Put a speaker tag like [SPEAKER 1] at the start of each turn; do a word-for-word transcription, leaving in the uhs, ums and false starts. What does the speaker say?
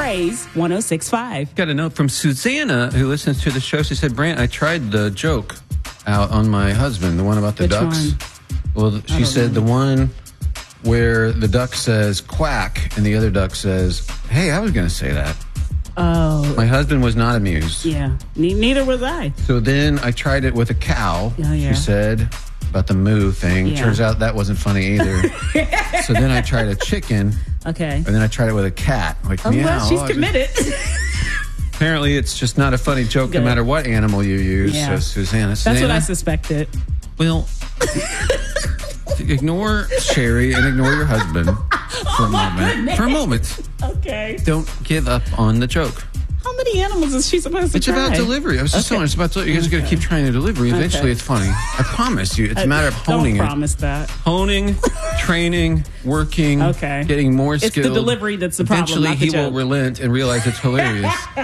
[SPEAKER 1] Praise one oh six point five.
[SPEAKER 2] Got a note from Susanna, who listens to the show. She said, Brant, I tried the joke out on my husband, the one about the
[SPEAKER 1] Which
[SPEAKER 2] ducks.
[SPEAKER 1] one?
[SPEAKER 2] Well, she said know. the one where the duck says quack and the other duck says, hey, I was going to say that.
[SPEAKER 1] Oh.
[SPEAKER 2] My husband was not amused.
[SPEAKER 1] Yeah, ne- neither was I.
[SPEAKER 2] So then I tried it with a cow.
[SPEAKER 1] Oh, yeah.
[SPEAKER 2] She said about the moo thing.
[SPEAKER 1] Yeah.
[SPEAKER 2] Turns out that wasn't funny either. So then I tried a chicken.
[SPEAKER 1] Okay.
[SPEAKER 2] And then I tried it with a cat. Like,
[SPEAKER 1] oh,
[SPEAKER 2] meow.
[SPEAKER 1] well, she's
[SPEAKER 2] Oh,
[SPEAKER 1] committed.
[SPEAKER 2] Apparently, it's just not a funny joke
[SPEAKER 1] Good.
[SPEAKER 2] no matter what animal you use.
[SPEAKER 1] Yeah.
[SPEAKER 2] So, Susanna.
[SPEAKER 1] That's
[SPEAKER 2] Susanna,
[SPEAKER 1] what I suspected.
[SPEAKER 2] Well, ignore Sherry and ignore your husband for a moment.
[SPEAKER 1] Goodness.
[SPEAKER 2] For a moment.
[SPEAKER 1] Okay.
[SPEAKER 2] Don't give up on the joke.
[SPEAKER 1] How many animals is she supposed to
[SPEAKER 2] It's
[SPEAKER 1] try?
[SPEAKER 2] about delivery. I was just
[SPEAKER 1] Okay.
[SPEAKER 2] telling her it's about delivery. You guys
[SPEAKER 1] Okay.
[SPEAKER 2] got to keep trying the delivery. Eventually,
[SPEAKER 1] Okay.
[SPEAKER 2] it's funny. I promise you. It's a matter of honing
[SPEAKER 1] Don't
[SPEAKER 2] it.
[SPEAKER 1] promise that.
[SPEAKER 2] Honing, training, working,
[SPEAKER 1] Okay.
[SPEAKER 2] getting more
[SPEAKER 1] It's
[SPEAKER 2] skilled.
[SPEAKER 1] the delivery that's the problem,
[SPEAKER 2] Eventually,
[SPEAKER 1] not the
[SPEAKER 2] he will
[SPEAKER 1] joke.
[SPEAKER 2] relent and realize it's hilarious.